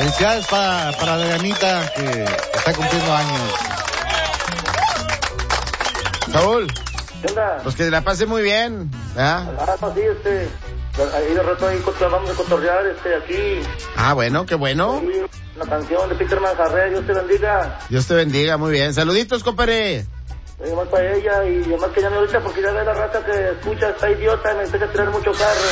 Felicidades para la Dianita que está cumpliendo años. Saúl, ¿Qué onda? pues que la pase muy bien, ¿verdad? No, sí, ahí de rato ahí vamos a cotorrear, aquí. Ah, bueno, qué bueno. Ahí, una canción de Peter Manjarre, Dios te bendiga. Dios te bendiga, muy bien. Saluditos, compadre. Más para ella y además que llame ahorita porque ya ve la raza que escucha, está idiota, me empieza a tirar mucho carro.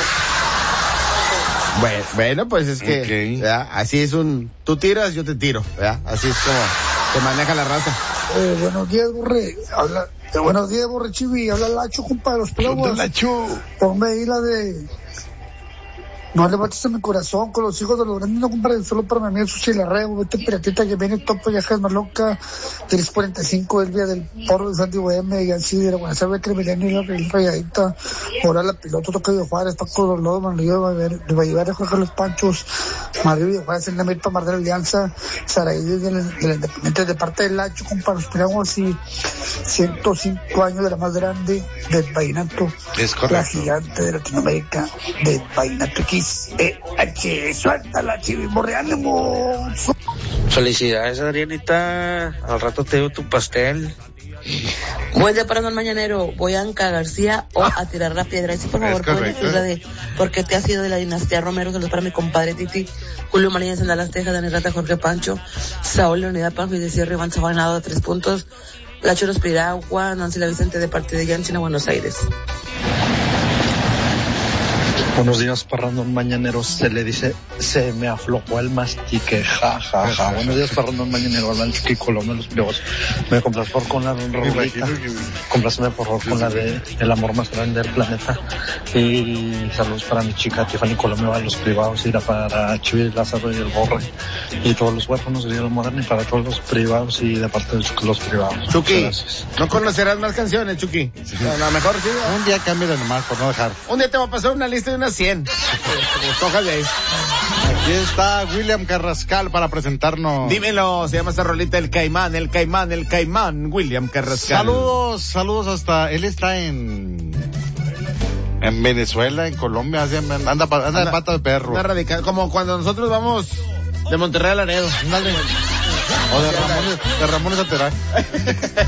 Bueno, pues es que, Okay. ¿verdad? Así es tú tiras, yo te tiro, ¿verdad? Así es como se maneja la raza. Buenos días, Borre. Buenos días, Borre Chivi. Habla Lacho, compa de los Pelaguas. Ponme ahí la de... No levantes a mi corazón con los hijos de los grandes, no compadre, solo para mi amigo Susi Larreo, vete piratita que viene topo, ya es más loca, 345, el día del porro de Santi Boheme, y así de la Guanajuato, Becre, Milenio, la Rayadita, Moral, Piloto, Toca de Juárez, Paco Dolor, Manlillo, de Vallevar, Jorge Los Panchos, Mario de Juárez, en la Milpa, Mar de la Alianza, Saraí de la Independiente, de parte del Lacho, compadre, los Pelaguas, y 105 años de la más grande del vallenato, Es correcto. la gigante de Latinoamérica, del vallenato suéltala, Chivi, ánimo. Felicidades, Adrianita. Al rato te doy tu pastel. Buen día para el mañanero. Voy a Anca García o a tirar la piedra. Y sí, por favor, pueden decir la de por qué te has ido de la dinastía Romero. Saludos para mi compadre Titi, Julio Marías en Dallas, Texas, Dani Rata, Jorge Pancho, Saúl Leonida Panfis de Cierre, Iván Sabanado de 3 puntos, La Choros Piragua, Nancy La Vicente de parte de Yancina, Buenos Aires. Buenos días, parrandón mañanero. Se le dice, se me aflojó el mastique, ja, ja, ja. Buenos días, parrandón mañanero. Habla el Chucky Colombo de los Pliegos. Me compras por con la rolita. Complázame por favor con la de El amor más grande del planeta. Y saludos para mi chica Tiffany Colombo a los privados. Y para Chivi Lázaro y el Borre. Y todos los huérfanos de Vida Moderna. Y para todos los privados y de parte de los privados. Chucky, Gracias. no conocerás más canciones, Chucky. A lo mejor sí. Un día cambio de nomás por no dejar. Un día te va a pasar una lista de unas 100. Cojas de ahí. Aquí está William Carrascal para presentarnos. Dímelo, se llama esta rolita El Caimán, William Carrascal. Saludos hasta, él está en Venezuela, en Colombia, anda de pata de perro. Anda radical, como cuando nosotros vamos de Monterrey a Laredo. O de Ramones a Terán.